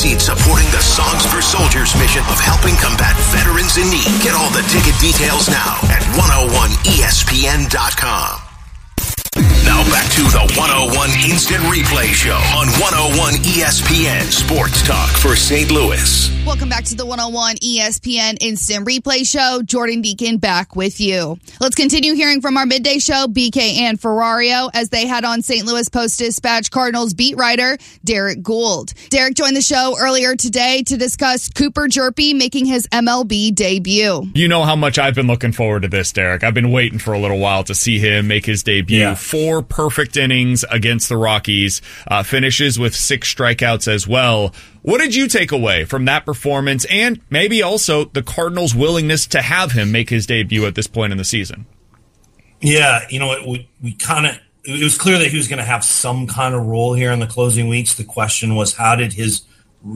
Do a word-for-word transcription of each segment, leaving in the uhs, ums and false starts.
succeed supporting the Songs for Soldiers mission of helping combat veterans in need. Get all the ticket details now at one oh one E S P N dot com. Now back to the one oh one Instant Replay Show on one oh one E S P N Sports Talk for Saint Louis. Welcome back to the one oh one E S P N Instant Replay Show. Jordan Deacon back with you. Let's continue hearing from our midday show, B K and Ferrario, as they had on Saint Louis Post-Dispatch Cardinals beat writer Derek Gould. Derek joined the show earlier today to discuss Cooper Hjerpe making his M L B debut. You know how much I've been looking forward to this, Derek. I've been waiting for a little while to see him make his debut. Yeah. Four perfect innings against the Rockies, uh, finishes with six strikeouts as well. What did you take away from that performance and maybe also the Cardinals' willingness to have him make his debut at this point in the season? Yeah, you know, we, we kind of – it was clear that he was going to have some kind of role here in the closing weeks. The question was, how did his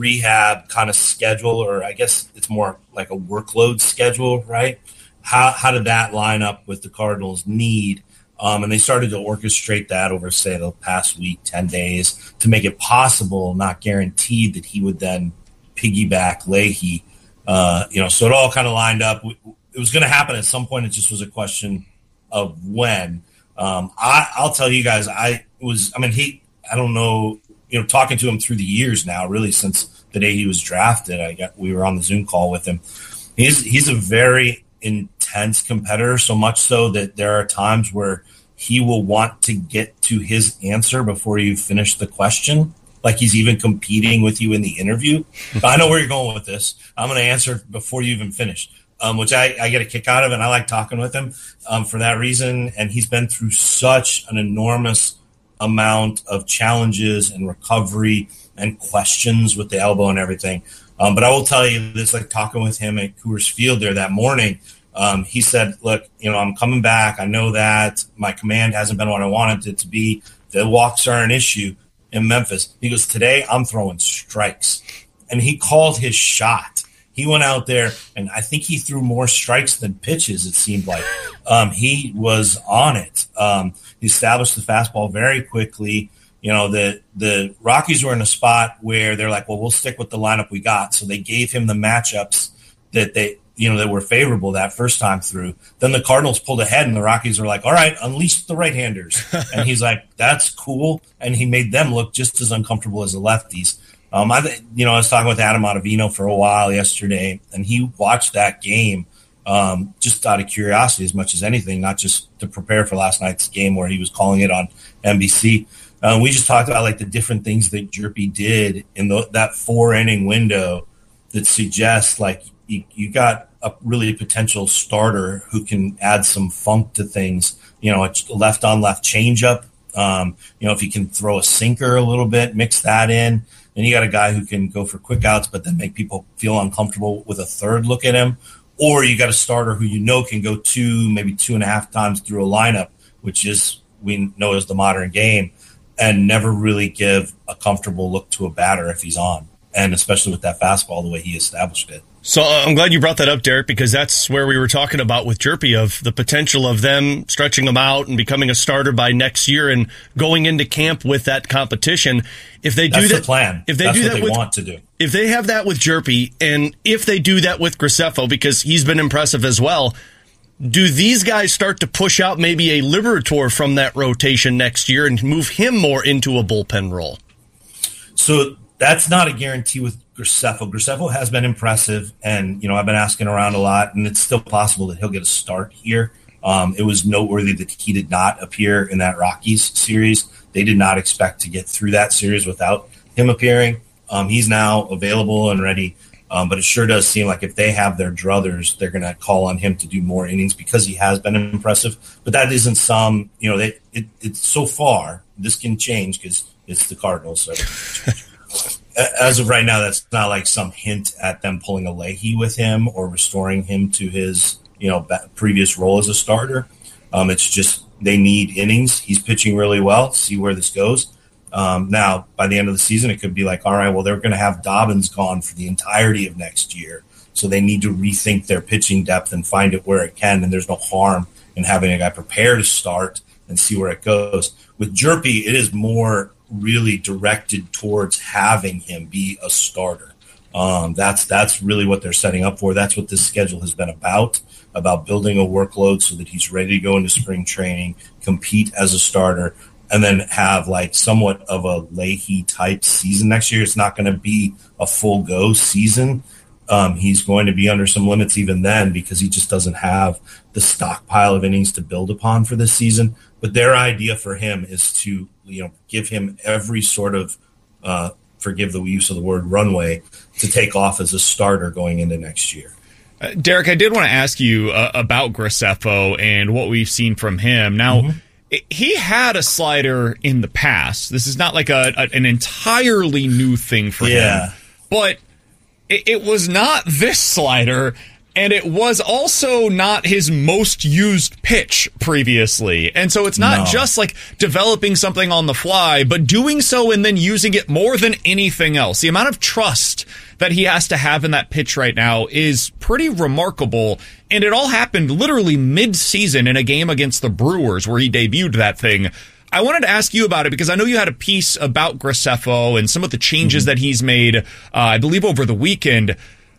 rehab kind of schedule, or I guess it's more like a workload schedule, right? How, how did that line up with the Cardinals' need? Um, and they started to orchestrate that over, say, the past week, ten days, to make it possible, not guaranteed, that he would then piggyback Leahy. Uh, you know, so it all kind of lined up. It was going to happen at some point. It just was a question of when. Um, I, I'll tell you guys, I was, I mean, he, I don't know, you know, talking to him through the years now, really since the day he was drafted. I got, we were on the Zoom call with him. He's, he's a very intense competitor, so much so that there are times where he will want to get to his answer before you finish the question, like he's even competing with you in the interview. But I know where you're going with this. I'm going to answer before you even finish, um, which I, I get a kick out of, and I like talking with him um, for that reason. And he's been through such an enormous amount of challenges and recovery and questions with the elbow and everything. Um, but I will tell you this, like talking with him at Coors Field there that morning, um, he said, look, you know, I'm coming back. I know that my command hasn't been what I wanted it to be. The walks are an issue in Memphis. He goes, today I'm throwing strikes. And he called his shot. He went out there, and I think he threw more strikes than pitches, it seemed like. Um, he was on it. Um, he established the fastball very quickly. You know, the the Rockies were in a spot where they're like, well, we'll stick with the lineup we got. So they gave him the matchups that they, you know, that were favorable that first time through. Then the Cardinals pulled ahead, and the Rockies were like, all right, unleash the right-handers. And he's like, that's cool. And he made them look just as uncomfortable as the lefties. Um, I, you know, I was talking with Adam Ottavino for a while yesterday, and he watched that game um, just out of curiosity as much as anything, not just to prepare for last night's game where he was calling it on N B C. Uh, we just talked about like the different things that Hjerpe did in the, that four inning window that suggests like you, you got a really potential starter who can add some funk to things. You know, a left on left changeup. Um, you know, if you can throw a sinker a little bit, mix that in. Then you got a guy who can go for quick outs, but then make people feel uncomfortable with a third look at him. Or you got a starter who you know can go two, maybe two and a half times through a lineup, which is we know is the modern game, and never really give a comfortable look to a batter if he's on, and especially with that fastball the way he established it. So uh, I'm glad you brought that up, Derek, because that's where we were talking about with Hjerpe, of the potential of them stretching him out and becoming a starter by next year and going into camp with that competition. If they do that's that, the plan. If they that's do what that they with, want to do. If they have that with Hjerpe, and if they do that with Graceffo, because he's been impressive as well, do these guys start to push out maybe a Liberator from that rotation next year and move him more into a bullpen role? So that's not a guarantee with Graceffo. Graceffo has been impressive, and you know I've been asking around a lot, and it's still possible that he'll get a start here. Um, it was noteworthy that he did not appear in that Rockies series. They did not expect to get through that series without him appearing. Um, he's now available and ready, um, but it sure does seem like if they have their druthers, they're going to call on him to do more innings because he has been impressive. But that isn't some, you know, they, it, it's so far. This can change because it's the Cardinals. So. As of right now, that's not like some hint at them pulling a Leahy with him or restoring him to his, you know, previous role as a starter. Um, it's just they need innings. He's pitching really well. See where this goes. Um, now, by the end of the season, it could be like, all right, well, they're going to have Dobbins gone for the entirety of next year. So they need to rethink their pitching depth and find it where it can. And there's no harm in having a guy prepare to start and see where it goes. With Hjerpe, it is more really directed towards having him be a starter. Um, that's that's really what they're setting up for. That's what this schedule has been about, about building a workload so that he's ready to go into spring training, compete as a starter, and then have like somewhat of a Leahy type season next year. It's not going to be a full go season. Um, he's going to be under some limits even then because he just doesn't have the stockpile of innings to build upon for this season. But their idea for him is to, you know, give him every sort of, uh, forgive the use of the word runway, to take off as a starter going into next year. Uh, Derek, I did want to ask you uh, about Graceffo and what we've seen from him. Now, mm-hmm. it, he had a slider in the past. This is not like a, a an entirely new thing for yeah. him. But it, it was not this slider, and it was also not his most used pitch previously. And so it's not no. just like developing something on the fly, but doing so and then using it more than anything else. The amount of trust that he has to have in that pitch right now is pretty remarkable. And it all happened literally mid-season in a game against the Brewers where he debuted that thing. I wanted to ask you about it because I know you had a piece about Graceffo and some of the changes mm-hmm. that he's made, uh, I believe, over the weekend.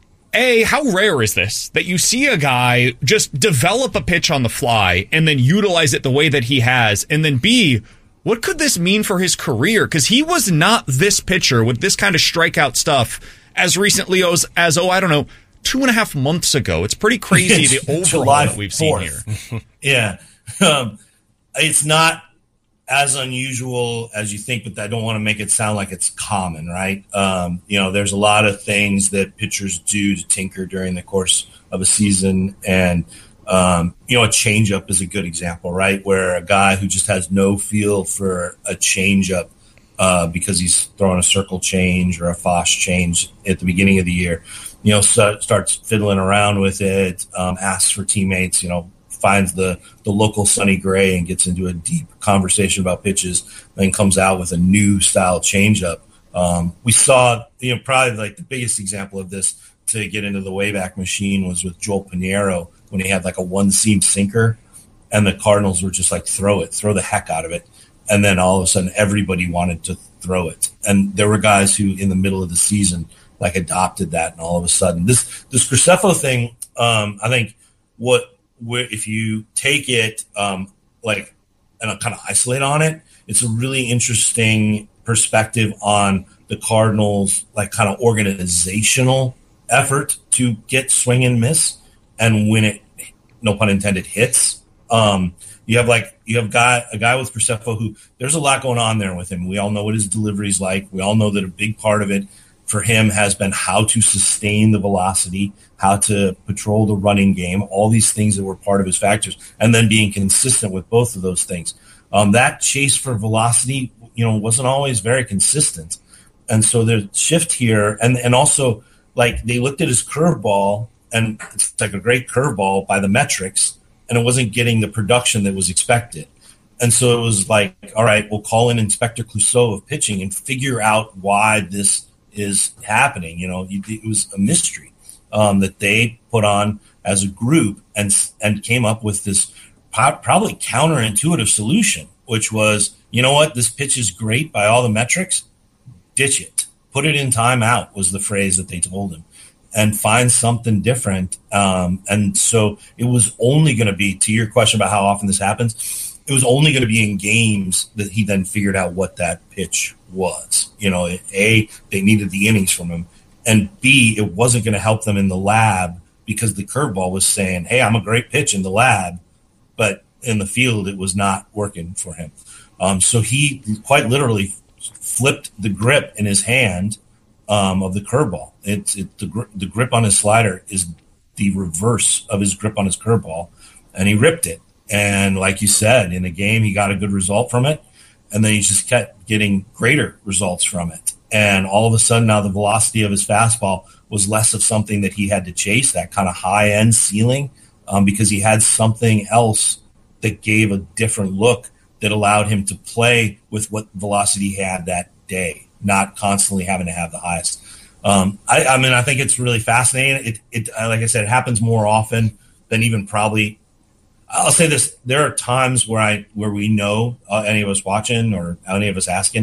A, how rare is this that you see a guy just develop a pitch on the fly and then utilize it the way that he has? And then B, what could this mean for his career? Because he was not this pitcher with this kind of strikeout stuff as recently as, as, oh, I don't know, two and a half months ago. It's pretty crazy the overhaul that we've seen here. yeah. Um, it's not as unusual as you think, but I don't want to make it sound like it's common, right? Um, you know, there's a lot of things that pitchers do to tinker during the course of a season. And, um, you know, a changeup is a good example, right? Where a guy who just has no feel for a changeup uh, because he's throwing a circle change or a Foss change at the beginning of the year, you know, so starts fiddling around with it, um, asks for teammates, you know, finds the, the local Sonny Gray and gets into a deep conversation about pitches, then comes out with a new style changeup. Um, we saw, you know, probably like the biggest example of this to get into the Wayback Machine was with Joel Pinheiro when he had like a one seam sinker and the Cardinals were just like, throw it, throw the heck out of it. And then all of a sudden everybody wanted to throw it. And there were guys who in the middle of the season like adopted that. And all of a sudden this, this Graceffo thing, um, I think what, where if you take it um, like and kind of isolate on it, it's a really interesting perspective on the Cardinals' like kind of organizational effort to get swing and miss, and when it, no pun intended, hits. Um, you have like you have guy a guy with Graceffo who there's a lot going on there with him. We all know what his delivery's like. We all know that a big part of it for him has been how to sustain the velocity, how to patrol the running game, all these things that were part of his factors, and then being consistent with both of those things. Um, that chase for velocity, you know, wasn't always very consistent. And so the shift here, and, and also like they looked at his curveball, and it's like a great curveball by the metrics, and it wasn't getting the production that was expected. And so it was like, all right, we'll call in Inspector Clouseau of pitching and figure out why this is happening. You know, it was a mystery um, that they put on as a group and and came up with this probably counterintuitive solution, which was, you know what, this pitch is great by all the metrics, ditch it, put it in timeout was the phrase that they told him, and find something different. Um, and so it was only going to be, to your question about how often this happens, it was only going to be in games that he then figured out what that pitch was. You know, A, they needed the innings from him, and B, it wasn't going to help them in the lab because the curveball was saying, hey, I'm a great pitch in the lab, but in the field it was not working for him. Um, so he quite literally flipped the grip in his hand um, of the curveball. It's it, the, gri- the grip on his slider is the reverse of his grip on his curveball, and he ripped it. And like you said, in a game, he got a good result from it. And then he just kept getting greater results from it. And all of a sudden now the velocity of his fastball was less of something that he had to chase, that kind of high-end ceiling, um, because he had something else that gave a different look that allowed him to play with what velocity he had that day, not constantly having to have the highest. Um, I, I mean, I think it's really fascinating. It, it, like I said, it happens more often than even probably – I'll say this: there are times where I, where we know uh, any of us watching or any of us asking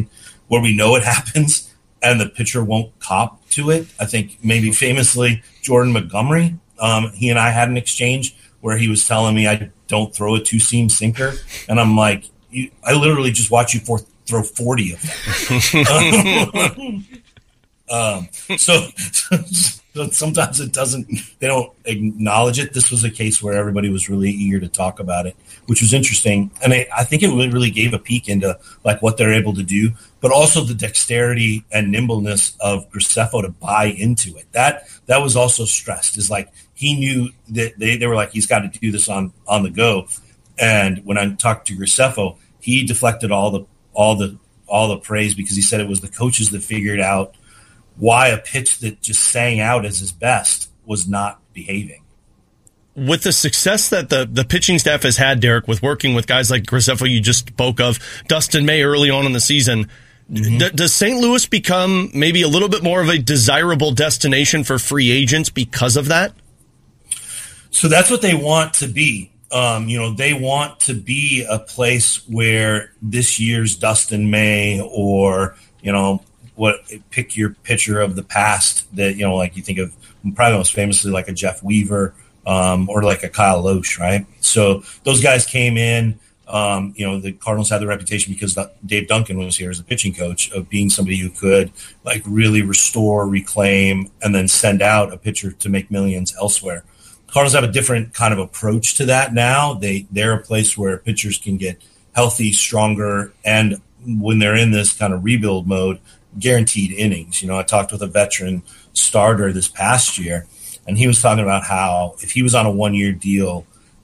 where we know it happens and the pitcher won't cop to it. I think maybe famously Jordan Montgomery, um, he and I had an exchange where he was telling me I don't throw a two-seam sinker. And I'm like, you, I literally just watch you for, throw forty of them. um, so, so sometimes it doesn't, they don't acknowledge it. This was a case where everybody was really eager to talk about it, which was interesting. And I, I think it really, really gave a peek into like what they're able to do, but also the dexterity and nimbleness of Graceffo to buy into it. That, that was also stressed, is like, he knew that they, they were like, he's got to do this on, on the go. And when I talked to Graceffo, he deflected all the, all the, all the praise because he said it was the coaches that figured out why a pitch that just sang out as his best was not behaving. With the success that the, the pitching staff has had, Derek, with working with guys like Graceffo you just spoke of, Dustin May early on in the season, mm-hmm. d- does Saint Louis become maybe a little bit more of a desirable destination for free agents because of that? So that's what they want to be. Um, you know, they want to be a place where this year's Dustin May or, you know, what pick your pitcher of the past that, you know, like you think of probably most famously like a Jeff Weaver um, or like a Kyle Loesch, right? So those guys came in. Um, you know, the Cardinals had the reputation because Dave Duncan was here as a pitching coach of being somebody who could like really restore, reclaim, and then send out a pitcher to make millions elsewhere. Cardinals have a different kind of approach to that now. They, they're a place where pitchers can get healthy, stronger, and when they're in this kind of rebuild mode, guaranteed innings. You know, I talked with a veteran starter this past year, and he was talking about how if he was on a one-year deal,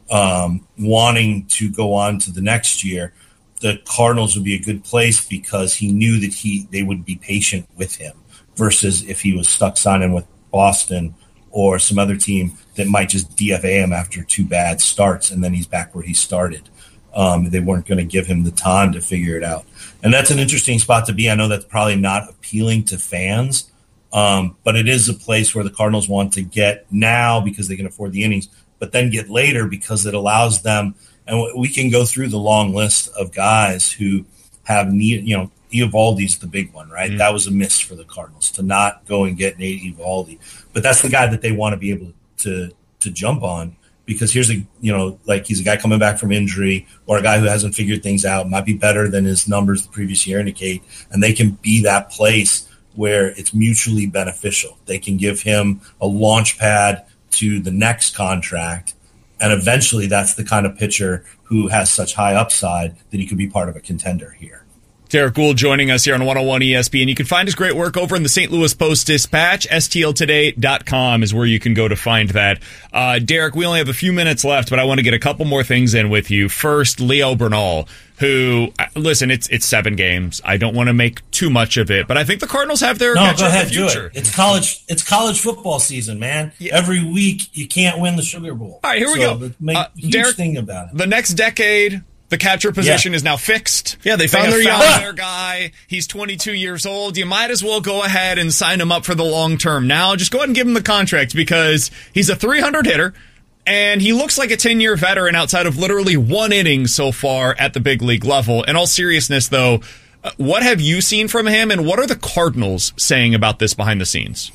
um, wanting to go on to the next year, the Cardinals would be a good place because he knew that he they would be patient with him versus if he was stuck signing with Boston or some other team that might just D F A him after two bad starts, and then he's back where he started. Um, they weren't going to give him the time to figure it out. And that's an interesting spot to be. I know that's probably not appealing to fans, um, but it is a place where the Cardinals want to get now because they can afford the innings, but then get later because it allows them, and we can go through the long list of guys who have need, you know, Eovaldi's the big one, right? Mm-hmm. That was a miss for the Cardinals to not go and get Nate Eovaldi. But that's the guy that they want to be able to to jump on because here's a, you know, like he's a guy coming back from injury or a guy who hasn't figured things out, might be better than his numbers the previous year indicate, and they can be that place where it's mutually beneficial. They can give him a launch pad to the next contract, and eventually that's the kind of pitcher who has such high upside that he could be part of a contender here. Derek Gould joining us here on one oh one E S P N. You can find his great work over in the Saint Louis Post-Dispatch. S T L today dot com is where you can go to find that. Uh, Derek, we only have a few minutes left, but I want to get a couple more things in with you. First, Leo Bernal, who, listen, it's it's seven games. I don't want to make too much of it, but I think the Cardinals have their no, go ahead, do it. It's college. It's college football season, man. Yeah. Every week you can't win the Sugar Bowl. All right, here we so go. Make uh, a huge Derek, thing about it. The next decade, the catcher position yeah. is now fixed. Yeah, they found, they their, found their guy. He's twenty-two years old. You might as well go ahead and sign him up for the long term now. Just go ahead and give him the contract because he's a three hundred hitter, and he looks like a ten-year veteran outside of literally one inning so far at the big league level. In all seriousness, though, what have you seen from him, and what are the Cardinals saying about this behind the scenes?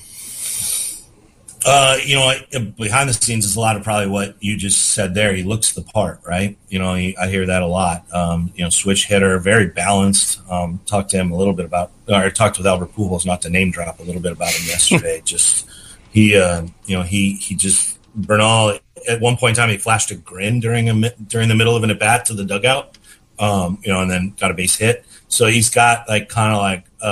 Uh, you know, behind the scenes is a lot of probably what you just said there. He looks the part, right? You know, he, I hear that a lot. Um, you know, switch hitter, very balanced. Um, talked to him a little bit about, or talked with Albert Pujols, not to name drop, a little bit about him yesterday. just he, uh, you know, he he just Bernal. At one point in time, he flashed a grin during a during the middle of an at bat to the dugout. Um, you know, and then got a base hit. So he's got like kind of like.